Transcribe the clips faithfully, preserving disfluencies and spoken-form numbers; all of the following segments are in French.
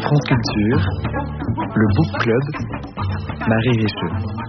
France Culture, le Book Club, Marie Richeux.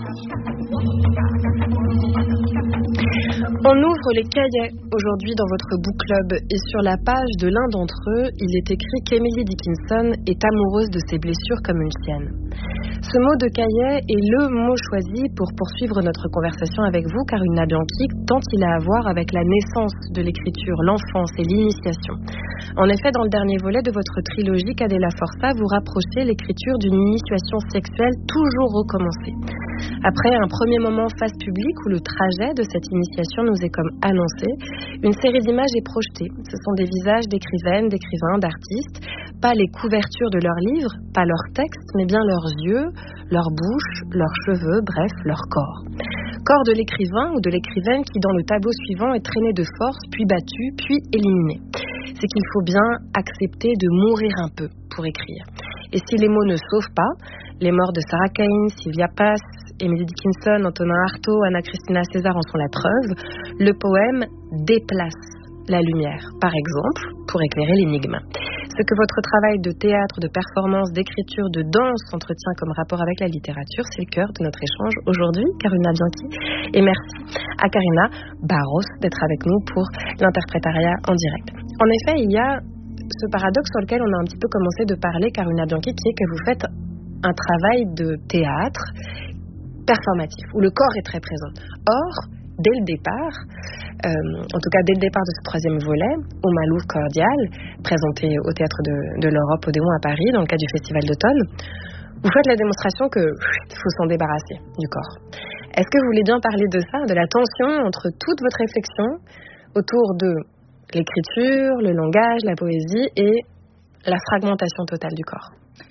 On ouvre les cahiers aujourd'hui dans votre book club et sur la page de l'un d'entre eux, il est écrit qu'Emily Dickinson est amoureuse de ses blessures comme une chienne. Ce mot de cahier est le mot choisi pour poursuivre notre conversation avec vous, Karuna Bianchi, tant il a à voir avec la naissance de l'écriture, l'enfance et l'initiation. En effet, dans le dernier volet de votre trilogie, Cadet La Força, vous rapprochez l'écriture d'une initiation sexuelle toujours recommencée. Après un premier moment face publique où le trajet de cette initiation nous est comme annoncé, une série d'images est projetée. Ce sont des visages d'écrivaines, d'écrivains, d'artistes, pas les couvertures de leurs livres, pas leurs textes, mais bien leurs yeux, leur bouche, leurs cheveux, bref, leur corps. Corps de l'écrivain ou de l'écrivaine qui, dans le tableau suivant, est traîné de force, puis battu, puis éliminé. C'est qu'il faut bien accepter de mourir un peu pour écrire. Et si les mots ne sauvent pas, les morts de Sarah Kane, Sylvia Plath, Emily Dickinson, Antonin Artaud, Anna Cristina César en sont la preuve, le poème déplace la lumière, par exemple, pour éclairer l'énigme. Ce que votre travail de théâtre, de performance, d'écriture, de danse entretient comme rapport avec la littérature, c'est le cœur de notre échange aujourd'hui, Karuna Bianchi. Et merci à Karina Barros d'être avec nous pour l'interprétariat en direct. En effet, il y a ce paradoxe sur lequel on a un petit peu commencé de parler, Karuna Bianchi, qui est que vous faites un travail de théâtre performatif, où le corps est très présent. Or, dès le départ, euh, en tout cas dès le départ de ce troisième volet, Au Malou Cordial, présenté au Théâtre de, de l'Europe Odéon à Paris, dans le cadre du Festival d'automne, vous faites la démonstration qu'il faut s'en débarrasser du corps. Est-ce que vous voulez bien parler de ça, de la tension entre toute votre réflexion autour de l'écriture, le langage, la poésie et la fragmentation totale du corps?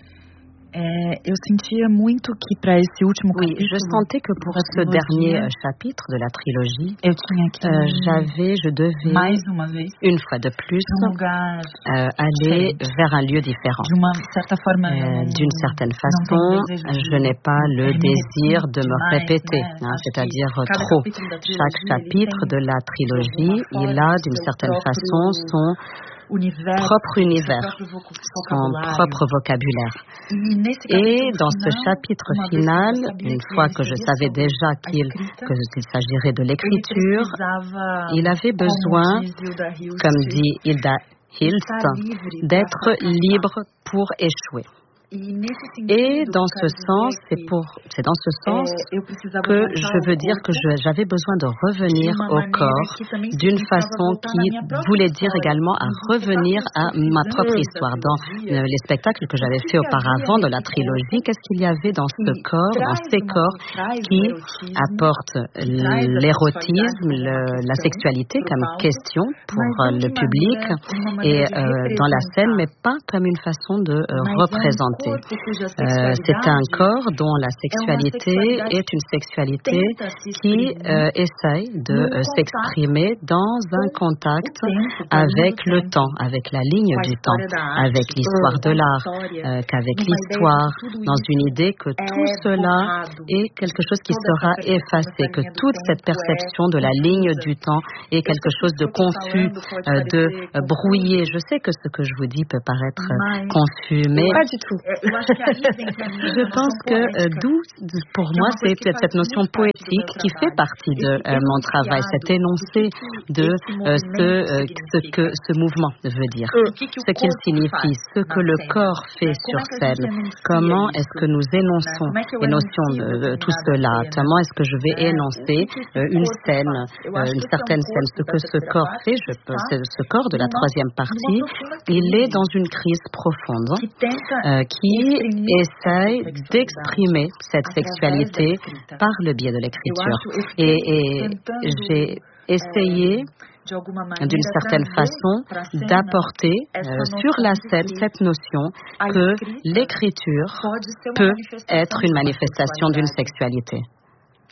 É, eu sentia muito que para esse último oui, capítulo, je sentais que pour ce dernier euh, chapitre de la trilogie, eu tinha que euh, j'avais, je devais, mais uma vez, une fois de plus, um lugar euh, aller diferente. vers un lieu différent. De uma certa forma, Euh, não- D'une certaine não façon, tenho desejo de je n'ai pas le me désir de me demais, répéter, né? hein, Acho c'est-à-dire que cada trop. capítulo da trilogia, Chaque ele chapitre tem, de la de trilogie, alguma il forma, a d'une seu certaine próprio façon son univers, propre univers, seu próprio voc- son vocabulário. propre vocabulaire. E nesse Et capítulo dans ce final, chapitre uma vez que final, eu sabia une que fois ele que je seria savais sobre déjà a qu'il escrita, qu'il s'agirait de ele l'écriture, precisava, il avait como besoin, diz Hilda Hilst, comme dit Hilda Hilst, estar livre d'être para fracassar. libre pour échouer. E nesse Et sentido, dans eu ce quero sens, dizer c'est que, pour, c'est dans ce sens é, eu precisava que voltar je ao veux dire corpo que je- j'avais besoin de revenir de uma au maneira corps que também d'une significava façon voltar qui na minha própria voulait dire história, également à nos revenir à espetáculos ma que eu propre fiz histoire. da Dans trilogia, euh, les spectacles que j'avais o que faits que havia auparavant de la nesse trilogie, corpo qu'est-ce qu'il y avait dans ce que corps, dans traz ces uma- corps traz o qui erotismo, apportent que traz a l'érotisme, sexualidade como le- uma la questão sexualité pro comme palco, question pour mas euh, não le de public maneira- uma et maneira de euh, dans la scène, mais representar, pas comme une façon de euh, mas é um représenter. corpo cuja Euh, c'est un sexualidade corps dont la é uma sexualité sexualidade est une sexualité tenta se qui exprimir euh, essaye de num euh, contato s'exprimer dans un com contact o tempo, com a linha avec do le tempo, temps, avec la ligne com a du temps, história da arte, avec l'histoire de com a l'art, história, euh, qu'avec numa ideia l'histoire, de que tudo dans isso une idée que é tout cela borrado, est quelque chose qui toda essa sera percepção effacé, dessa que linha do toute cette tempo é perception de la ligne confusa. du temps est Eu quelque sei que chose isso de que eu tô confus, falando pode euh, de parecer euh, confuso, brouillé. Je sais que ce que je vous dis peut paraître euh, mas confus, mais Pas du tout. é, eu acho que aí vem pra mim je essa pense noção que euh, poética, d'où, pour que é moi, uma c'est coisa que faz cette notion muito parte do meu poétique qui fait trabalho. partie de Esse euh, mon travail, cet enunciado énoncé do de que que esse euh, ce, movimento euh, ce significa. que ce mouvement veut dire, O que que o ce qu'il corpo signifie, faz ce na que le cena, corps fait né? sur Como é que a scène, gente enuncia comment isso, est-ce que nous né? énonçons, Como é que eu énoncions enuncio de, de tout determinada cela, cena, comment est-ce que je vais né? O énoncer que que esse euh, une corpo scène, faz? Eu euh, acho une que esse é um certaine scène, corpo ce da que ce terceira corps parte fait, que je peux, está c'est ce corps de la numa- troisième numa partie, profunda il est crise, dans une crise profonde que tenta euh, qui exprimir essaye essa sexualidade d'exprimer cette através da sexualité escrita. par le biais de Eu l'écriture. acho, eu Et, fiquei et tentando, j'ai essayé, é, de alguma maneira, d'une certaine trazer façon, pra cena d'apporter essa euh, noção sur la de scène que cette notion a que escrita l'écriture pode ser uma peut manifestação être de une uma manifestation d'une sexualidade. sexualité.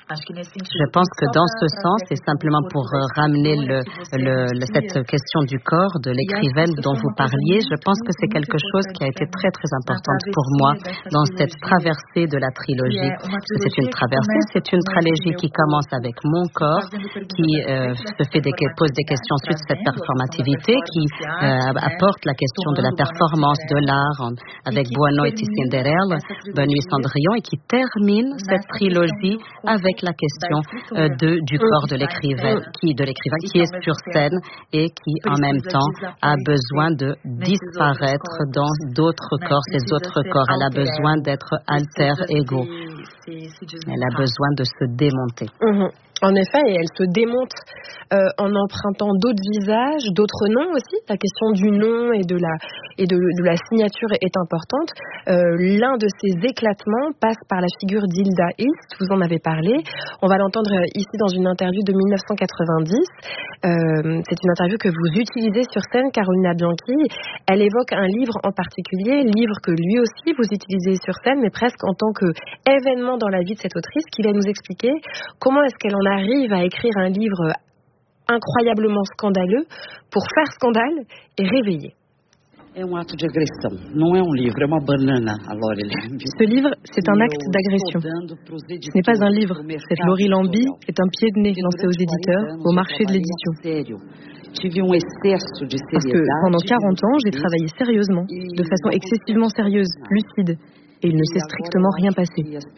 Je pense que dans ce sens, c'est simplement pour ramener le, le, le, cette question du corps de l'écrivaine dont vous parliez, je pense que c'est quelque chose qui a été très très importante pour moi dans cette traversée de la trilogie. C'est une traversée, c'est une trilogie qui commence avec mon corps, qui euh, se fait des, pose des questions suite à cette performativité, qui euh, apporte la question de la performance, de l'art, avec Boa Noite e Cinderella, Bonne Nuit Cendrillon, et qui termine cette trilogie avec la question euh, de, du corps de l'écrivain, qui, de l'écrivain qui est sur scène et qui en même temps a besoin de disparaître dans d'autres corps, ces autres corps. Elle a besoin d'être alter ego. Elle a besoin de se démonter. Mmh. En effet, et elle se démonte euh, en empruntant d'autres visages, d'autres noms aussi. La question du nom et de la, et de, de la signature est importante. Euh, l'un de ces éclatements passe par la figure d'Hilda Ilst, vous en avez parlé. On va l'entendre ici dans une interview de mille neuf cent quatre-vingt-dix. Euh, c'est une interview que vous utilisez sur scène, Carolina Bianchi. Elle évoque un livre en particulier, livre que lui aussi vous utilisez sur scène, mais presque en tant qu'événement dans la vie de cette autrice, qui va nous expliquer comment est-ce qu'elle en arrive à écrire un livre incroyablement scandaleux pour faire scandale et réveiller. É um ato de agressão, não é um livro, é uma banana, a Lori Lambi. Ce livre, c'est un acte d'agression. Ce n'est pas un livre. Cette Lori Lambi est un pied de nez lancé aux éditeurs, au marché de l'édition. Parce que pendant quarante ans, j'ai travaillé sérieusement, de façon excessivement sérieuse, lucide. Et il ne s'est strictement rien passé.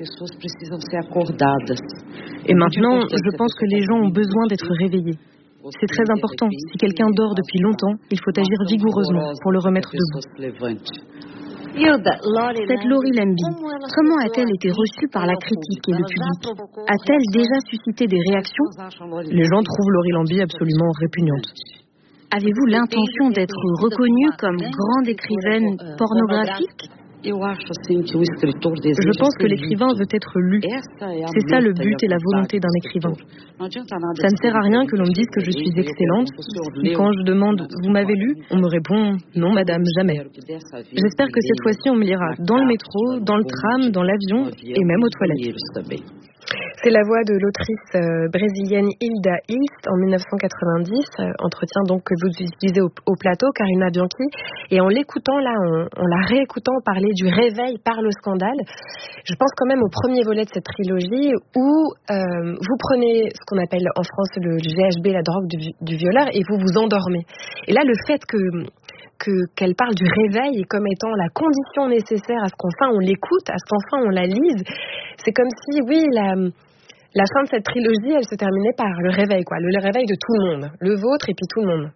Et maintenant, je pense que les gens ont besoin d'être réveillés. C'est très important. Si quelqu'un dort depuis longtemps, il faut agir vigoureusement pour le remettre debout. Cette Lori Lambi, comment a-t-elle été reçue par la critique et le public? A-t-elle déjà suscité des réactions? Les gens trouvent Lori Lambi absolument répugnante. Avez-vous l'intention d'être reconnue comme grande écrivaine pornographique? Je pense que l'écrivain veut être lu. C'est ça le but et la volonté d'un écrivain. Ça ne sert à rien que l'on me dise que je suis excellente. Et quand je demande « Vous m'avez lu ?», on me répond « Non, madame, jamais ». J'espère que cette fois-ci, on me lira dans le métro, dans le tram, dans l'avion et même aux toilettes. C'est la voix de l'autrice euh, brésilienne Hilda Ilst en mille neuf cent quatre-vingt-dix, euh, entretien donc que vous utilisez au, au plateau, Carolina Bianchi. Et en l'écoutant là, en, en la réécoutant parler du réveil par le scandale, je pense quand même au premier volet de cette trilogie où euh, vous prenez ce qu'on appelle en France le G H B, la drogue du, du violeur, et vous vous endormez. Et là, le fait que Que, qu'elle parle du réveil comme étant la condition nécessaire à ce qu'enfin on l'écoute, à ce qu'enfin on la lise. C'est comme si, oui, la, la fin de cette trilogie, elle se terminait par le réveil, quoi, le, le réveil de tout le monde, le vôtre et puis tout le monde.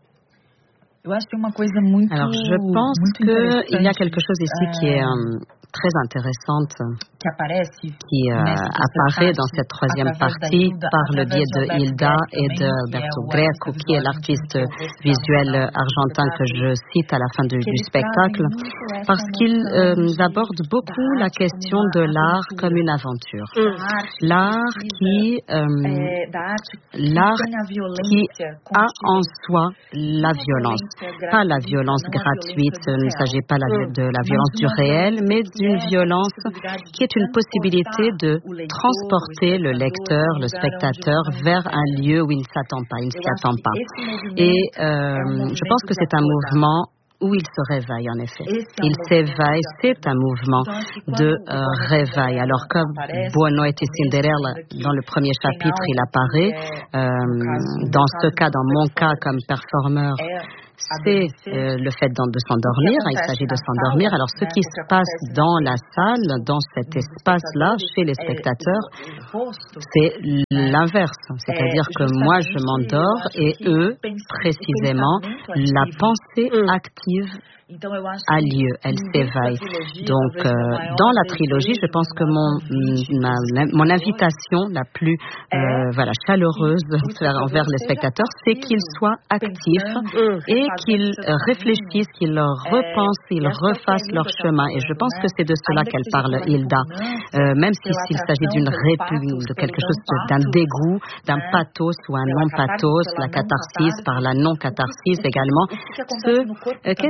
Alors, je pense qu'il y a quelque chose ici qui est euh, très intéressante, qui euh, apparaît dans cette troisième partie par le biais de Hilda et de Alberto Greco, qui est l'artiste visuel argentin que je cite à la fin du, du spectacle, parce qu'ils euh, abordent beaucoup la question de l'art comme une aventure. L'art qui, euh, l'art qui a en soi la violence. Pas la violence gratuite, il ne s'agit pas de la violence du réel, mais d'une violence qui est une possibilité de transporter le lecteur, le spectateur vers un lieu où il ne s'attend pas, il ne s'y attend pas. Et euh, je pense que c'est un mouvement où il se réveille, en effet. Il s'éveille, c'est un mouvement de euh, réveil. Alors, comme Boa Noite e Cinderella, dans le premier chapitre, il apparaît. Euh, dans ce cas, dans mon cas, comme performeur, c'est euh, le fait de s'endormir. Il s'agit de s'endormir. Alors, ce qui se passe dans la salle, dans cet espace-là, chez les spectateurs, c'est l'inverse. C'est-à-dire que moi, je m'endors et eux, précisément, la pensée active a lieu, elle s'éveille. Donc, euh, dans la trilogie, je pense que mon, ma, mon invitation la plus euh, voilà, chaleureuse envers les spectateurs, c'est qu'ils soient actifs et qu'ils réfléchissent, qu'ils repensent, qu'ils refassent leur chemin. Et je pense que c'est de cela qu'elle parle, Hilda. Euh, même si, s'il s'agit d'une répugne, de quelque chose, d'un dégoût, d'un pathos ou un non-pathos, la catharsis par la non-catharsis également. Ce, euh, qu'est-ce qui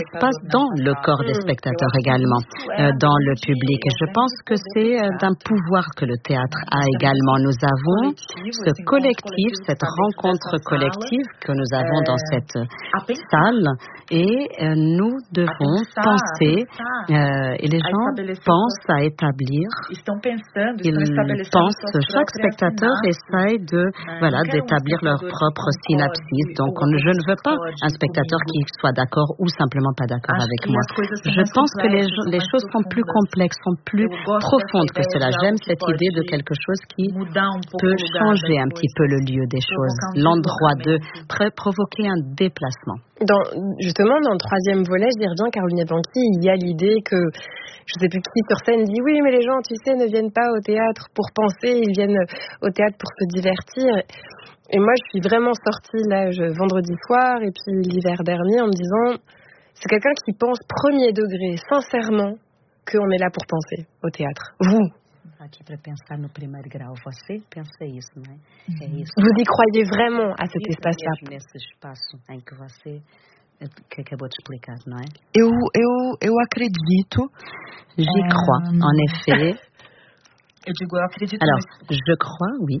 passe dans le corps des spectateurs également, euh, dans le public. Et je pense que c'est euh, d'un pouvoir que le théâtre a également. Nous avons ce collectif, cette rencontre collective que nous avons dans cette salle et euh, nous devons penser, euh, et les gens pensent à établir, ils pensent, chaque spectateur essaye de, voilà, d'établir leur propre synapsis. Donc on, je ne veux pas un spectateur qui soit d'accord ou simplement pas d'accord avec moi. Je pense que les, les choses sont plus complexes, sont plus profondes que cela. J'aime cette idée de quelque chose qui peut changer un petit peu le lieu des choses, l'endroit de provoquer un déplacement. Dans, justement, dans le troisième volet, je dis reviens, Caroline Ebanki, il y a l'idée que, je ne sais plus qui sur scène dit oui, mais les gens, tu sais, ne viennent pas au théâtre pour penser, ils viennent au théâtre pour se divertir. Et moi, je suis vraiment sortie là, je, vendredi soir et puis l'hiver dernier en me disant, c'est quelqu'un qui pense premier degré, sincèrement, qu'on est là pour penser au théâtre. Vous. Vous y croyez vraiment à cet espace-là? Eu, eu, eu acredito. J'y crois, en effet. Alors, je crois, oui.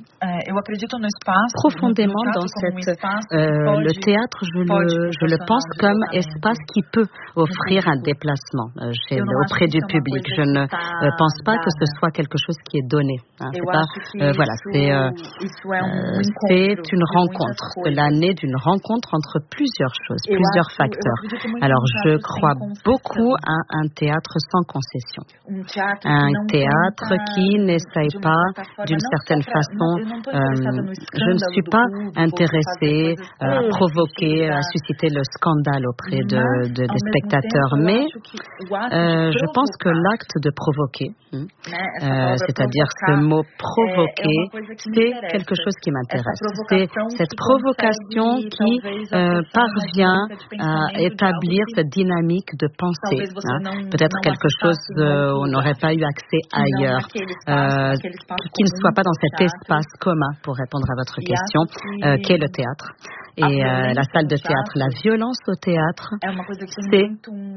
Profondément dans cette, euh, le théâtre, je le, je le pense comme espace qui peut offrir un déplacement euh, chez, auprès du public. Je ne euh, pense pas que ce soit quelque chose qui est donné. Hein. C'est pas, euh, voilà, c'est, euh, euh, c'est une rencontre. Cela naît d'une rencontre entre plusieurs choses, plusieurs facteurs. Alors, je crois beaucoup à un théâtre sans concession. Un théâtre qui n'est n'essaye pas, d'une certaine façon, euh, je ne suis pas intéressée euh, à provoquer, à susciter le scandale auprès de, de, des spectateurs, mais euh, je pense que l'acte de provoquer, euh, c'est-à-dire ce mot provoquer, c'est quelque chose qui m'intéresse. C'est cette provocation qui euh, parvient à établir cette dynamique de pensée. Hein. Peut-être quelque chose euh, où on n'aurait pas eu accès ailleurs. Euh, qui ne soit pas dans cet espace commun, pour répondre à votre question, euh, qu'est le théâtre. Et euh, la salle de théâtre, la violence au théâtre, c'est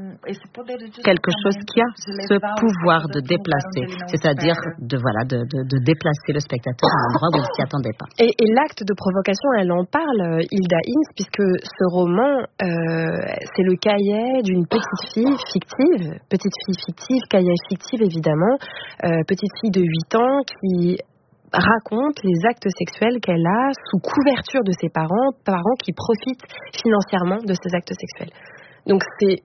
quelque chose qui a ce pouvoir de déplacer, c'est-à-dire de, voilà, de, de, de déplacer le spectateur à un endroit où il ne s'y attendait pas. Et, et l'acte de provocation, elle en parle, Hilda Hinz, puisque ce roman, euh, c'est le cahier d'une petite fille fictive, petite fille fictive, cahier fictive évidemment, euh, petite fille de huit ans qui raconte les actes sexuels qu'elle a sous couverture de ses parents, parents qui profitent financièrement de ces actes sexuels. Donc c'est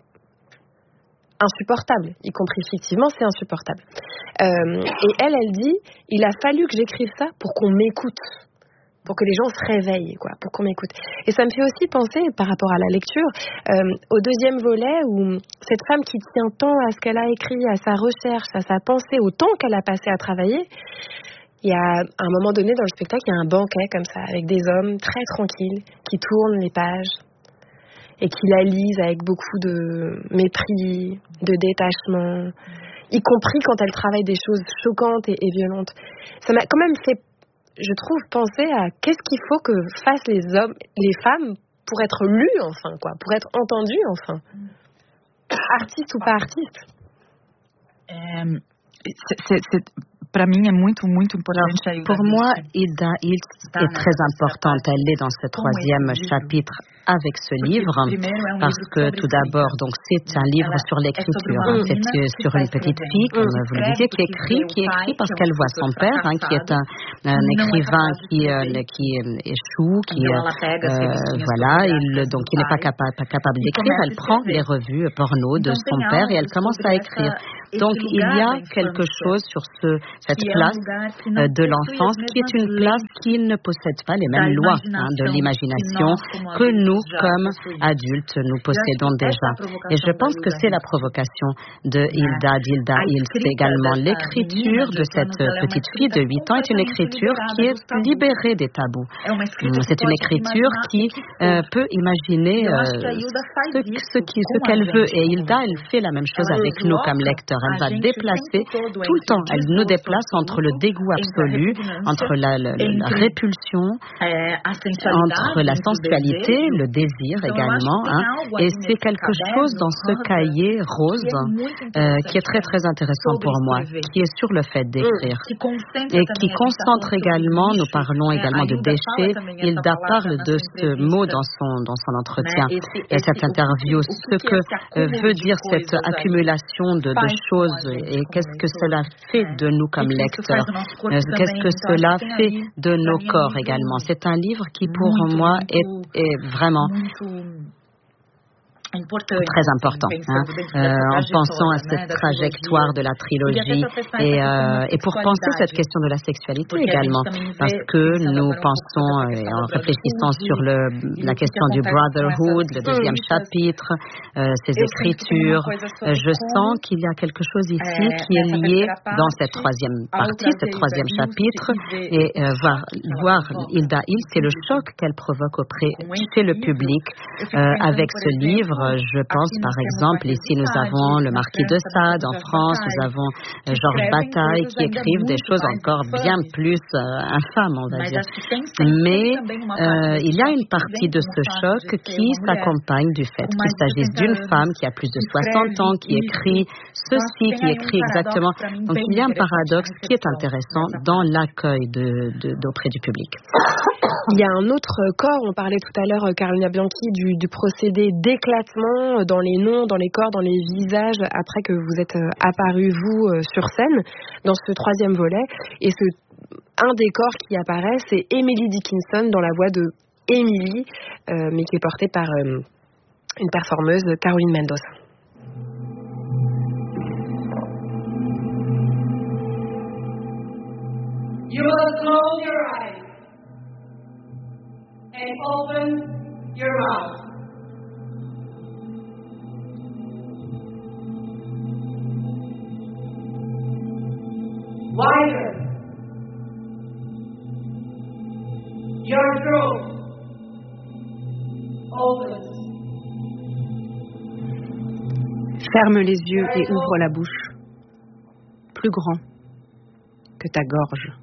insupportable, y compris fictivement, c'est insupportable. Euh, et elle, elle dit, il a fallu que j'écrive ça pour qu'on m'écoute, pour que les gens se réveillent, quoi, pour qu'on m'écoute. Et ça me fait aussi penser, par rapport à la lecture, euh, au deuxième volet où cette femme qui tient tant à ce qu'elle a écrit, à sa recherche, à sa pensée, au temps qu'elle a passé à travailler. Il y a, à un moment donné dans le spectacle, il y a un banquet comme ça, avec des hommes très tranquilles, qui tournent les pages et qui la lisent avec beaucoup de mépris, de détachement, y compris quand elle travaille des choses choquantes et, et violentes. Ça m'a quand même fait, je trouve, penser à qu'est-ce qu'il faut que fassent les hommes, les femmes pour être lues, enfin, quoi, pour être entendues, enfin. Artiste ou pas artiste. Euh, c'est, c'est, c'est... Para mim é muito, muito importante. Alors, pour moi, Hilda Hinz est très importante. Elle est dans ce troisième chapitre avec ce livre, parce que tout d'abord, donc c'est un livre sur l'écriture. Hein. C'est sur une petite fille, comme vous le disiez, qui écrit, qui écrit parce qu'elle voit son père, hein, qui est un, un écrivain qui, euh, qui échoue, qui euh, voilà, il, donc il n'est pas capable, pas capable d'écrire. Elle prend les revues porno de son père et elle commence à écrire. Donc il y a quelque chose sur ce, cette place euh, de l'enfance qui est une place qui ne possède pas les mêmes lois, hein, de l'imagination que nous, comme adultes, nous possédons déjà. Et je pense que c'est la provocation de Hilda, d'Hilda Hinz. C'est également l'écriture de cette petite fille de huit ans est une écriture qui est libérée des tabous. C'est une écriture qui euh, peut imaginer euh, ce, ce, qui, ce qu'elle veut. Et Hilda, elle fait la même chose avec nous comme lecteurs. Elle va déplacer tout le temps. Elle nous déplace entre le dégoût absolu, entre la, la, la répulsion, entre la sensualité, le désir également. Hein. Et c'est quelque chose dans ce cahier rose euh, qui est très très intéressant pour moi, qui est sur le fait d'écrire et qui concentre également, nous parlons également de déchets. Hilda parle de ce mot dans son, dans son entretien et cette interview, ce que euh, veut dire cette accumulation de, de choses et qu'est-ce que cela fait de nous comme lecteurs, euh, qu'est-ce que cela fait de nos corps également. C'est un livre qui pour moi est, est vraiment très important, hein, euh, en pensant à cette trajectoire de la trilogie et, euh, et pour penser cette question de la sexualité également, parce que nous pensons, euh, en réfléchissant sur le, la question du brotherhood, le deuxième chapitre, euh, ces écritures, euh, je sens qu'il y a quelque chose ici qui est lié dans cette troisième partie, ce troisième chapitre, et euh, voir, voir Hilda Hilst, c'est le choc qu'elle provoque auprès chez le public euh, avec ce livre. Je pense, par exemple, ici nous avons le marquis de Sade en France, nous avons Georges Bataille qui écrivent des choses encore bien plus euh, infâmes, on va dire. Mais euh, il y a une partie de ce choc qui s'accompagne du fait qu'il s'agisse d'une femme qui a plus de soixante ans, qui écrit ceci, qui écrit exactement. Donc il y a un paradoxe qui est intéressant dans l'accueil de, de, d'auprès du public. Il y a un autre corps, on parlait tout à l'heure, Carolina Bianchi, du, du procédé d'éclatement dans les noms, dans les corps, dans les visages, après que vous êtes apparu, vous, sur scène, dans ce troisième volet. Et ce, un des corps qui apparaît, c'est Emily Dickinson, dans la voix de Emily, euh, mais qui est portée par euh, une performeuse, Caroline Mendoza. You will close your eyes and open your mouth. Wider. Your throat opens. Ferme les yeux et ouvre la bouche. Plus grand que ta gorge.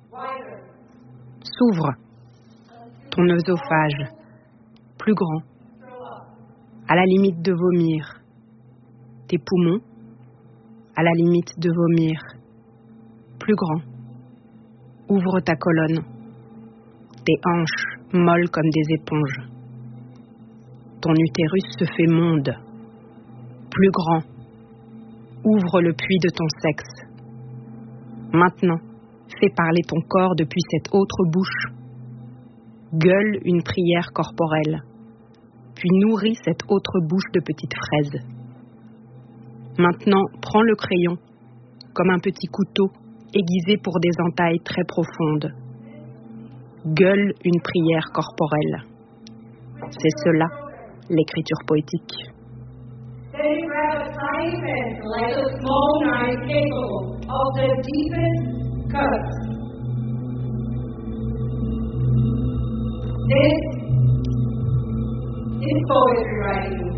S'ouvre ton œsophage, plus grand, à la limite de vomir. Tes poumons, à la limite de vomir, plus grand. Ouvre ta colonne, tes hanches molles comme des éponges. Ton utérus se fait monde, plus grand. Ouvre le puits de ton sexe. Maintenant, fais parler ton corps depuis cette autre bouche. Gueule une prière corporelle, puis nourris cette autre bouche de petites fraises. Maintenant, prends le crayon, comme un petit couteau aiguisé pour des entailles très profondes. Gueule une prière corporelle. C'est cela, l'écriture poétique. Then grab a tiny pencil like a small knife capable of the deepest cuts. This is poetry writing.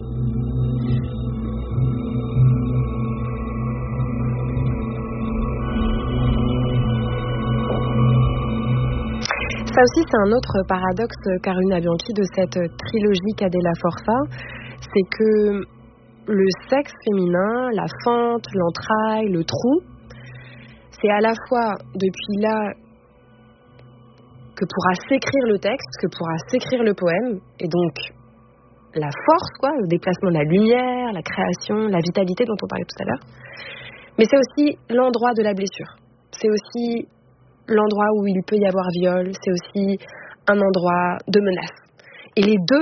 Ça aussi, c'est un autre paradoxe, Carolina Bianchi, de cette trilogie Cadet La Forçat, c'est que le sexe féminin, la fente, l'entraille, le trou, c'est à la fois depuis là que pourra s'écrire le texte, que pourra s'écrire le poème, et donc la force, quoi, le déplacement de la lumière, la création, la vitalité dont on parlait tout à l'heure. Mais c'est aussi l'endroit de la blessure. C'est aussi l'endroit où il peut y avoir viol, c'est aussi un endroit de menace. Et les deux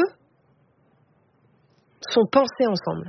sont pensés ensemble.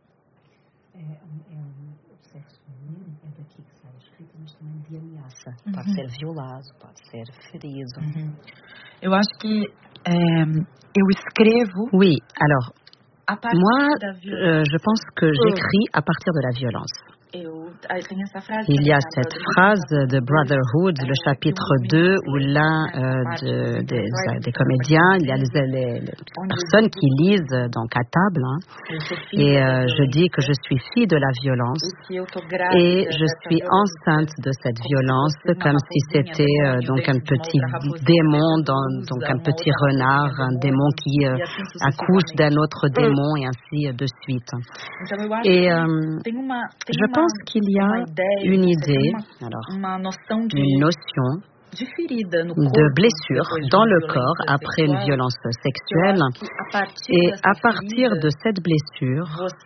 Pode ser violado, pode ser ferido. Uhum. Eu acho que é, eu escrevo. Oui, alors, moi, euh, je pense que j'écris à partir de la violence. il y a cette phrase de Brotherhood, le chapitre deux, où l'un euh, de, des, des comédiens, il y a les, les, les personnes qui lisent donc à table, hein, et euh, je dis que je suis fille de la violence et je suis enceinte de cette violence, comme si c'était euh, donc un petit démon, dans, donc un petit renard, un démon qui euh, accouche d'un autre démon et ainsi de suite. Et euh, je pense qu'il y a une idée, alors, une notion de blessure dans le corps après une violence sexuelle, et à partir de cette blessure,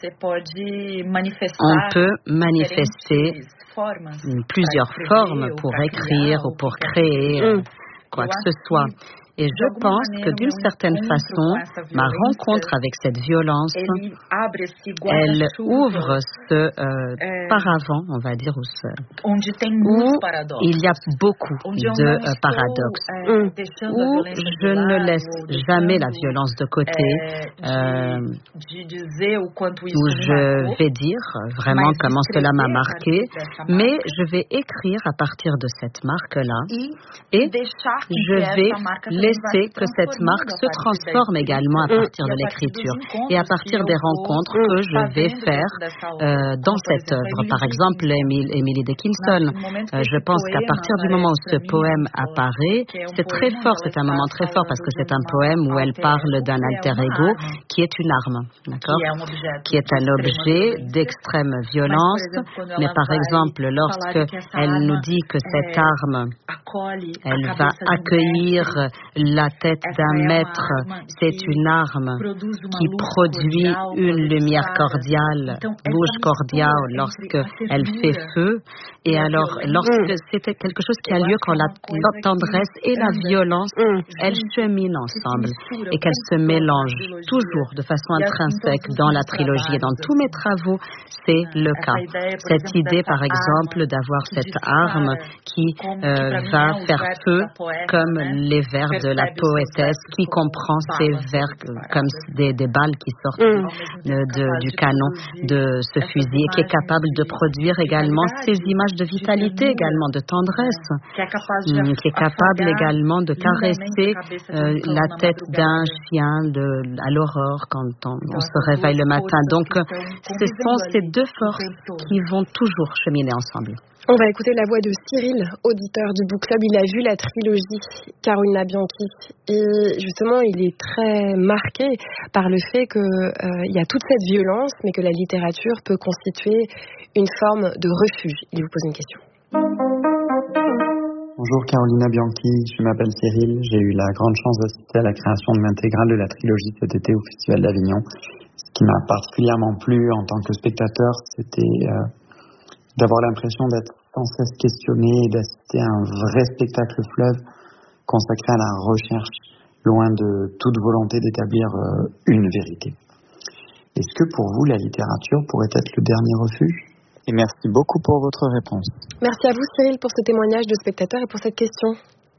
on peut manifester plusieurs formes pour écrire ou pour créer quoi que ce soit. Et je pense que d'une certaine façon, ma rencontre avec cette violence, elle ouvre ce euh, paravent, on va dire, où, ce, où il y a beaucoup de euh, paradoxes, où je ne laisse jamais la violence de côté, euh, où je vais dire vraiment comment cela m'a marqué, mais je vais écrire à partir de cette marque-là, et je vais laisser que cette marque se transforme également à partir de l'écriture et à partir des rencontres que je vais faire euh, dans cette œuvre. Par exemple, Emily Dickinson, euh, je pense qu'à partir du moment où ce poème apparaît, c'est très fort, c'est un moment très fort parce que c'est un poème où elle parle d'un alter ego qui est une arme, d'accord, qui est un objet d'extrême violence, mais par exemple, lorsque elle nous dit que cette arme, elle va accueillir la tête d'un maître, c'est une arme qui produit une lumière cordiale, rouge cordiale lorsque elle fait feu. Et alors, lorsque c'est quelque chose qui a lieu quand la, la tendresse et la violence, elles cheminent ensemble et qu'elles se mélangent toujours de façon intrinsèque dans la trilogie. Et dans tous mes travaux, c'est le cas. Cette idée, par exemple, d'avoir cette arme qui euh, va faire feu comme les vers de la poétesse qui comprend ces vers comme des, des balles qui sortent de, de, du canon de ce fusil et qui est capable de produire également ces images de vitalité, également de tendresse, qui est capable également de caresser euh, la tête d'un chien de, à l'aurore quand on, on se réveille le matin. Donc ce sont ces deux forces qui vont toujours cheminer ensemble. On va écouter la voix de Cyril, auditeur du Book Club. Il a vu la trilogie Carolina Bianchi et justement il est très marqué par le fait qu'il euh, y a toute cette violence mais que la littérature peut constituer une forme de refuge. Il vous pose une question. Bonjour Carolina Bianchi, je m'appelle Cyril. J'ai eu la grande chance d'assister à la création de l'intégrale de la trilogie cet été au Festival d'Avignon. Ce qui m'a particulièrement plu en tant que spectateur, c'était euh, d'avoir l'impression d'être sans cesse questionné et d'assister à un vrai spectacle fleuve consacré à la recherche, loin de toute volonté d'établir euh, une vérité. Est-ce que pour vous, la littérature pourrait être le dernier refuge ? Et merci beaucoup pour votre réponse. Merci à vous Cyril pour ce témoignage de spectateur et pour cette question.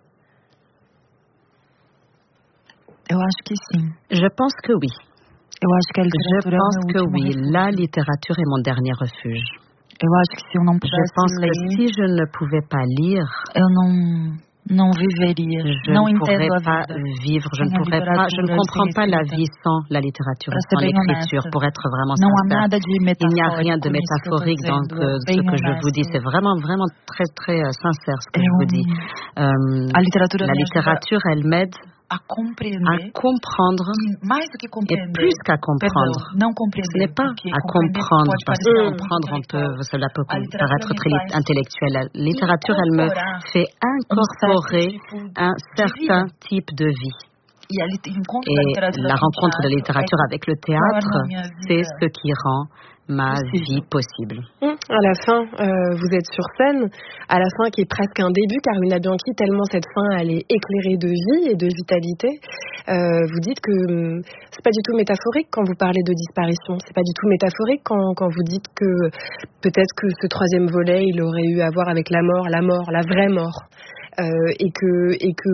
Je pense que oui. Je pense que oui. La littérature est mon dernier refuge. Eu acho que se eu não pudesse je pense ler, que si je ne pouvais pas lire, eu não não viveria, je não ne pourrais entendo pas a vida. vivre, je ne pourrais pas, je ne comprends pas la vie sans la littérature, sans l'écriture, pour être vraiment não há sincère. nada de Il n'y a rien de metafórico nisso que eu tô métaphorique dans dizendo, que- é ce bem que je honesto. vous dis, c'est vraiment, vraiment très, très euh, sincère ce que je Eu- vous dis. Euh, A literatura la me ajuda littérature, elle m'aide a à compreender, comprendre, e mais do que et compreender, plus qu'à perdão, comprendre. não Ce compreender, n'est pas porque à compreender comprendre, pode parce parecer que muito comprendre, on peut, intelectual. cela peut A literatura paraître me très faz intellectuel. La littérature, elle me incorporar fait um incorporer certo tipo un de certain vida. type de vie. E a lit- encontro da Et literatura la com o rencontre de la teatro littérature é avec que le théâtre, torna a minha c'est vida ce qui rend ma possible. vie possible. Hum, À la fin, euh, vous êtes sur scène, à la fin qui est presque un début, Carolina Bianchi, tellement cette fin elle est éclairée de vie et de vitalité. Euh, vous dites que hum, c'est pas du tout métaphorique quand vous parlez de disparition, c'est pas du tout métaphorique quand, quand vous dites que peut-être que ce troisième volet il aurait eu à voir avec la mort, la mort, la vraie mort, euh, et que et que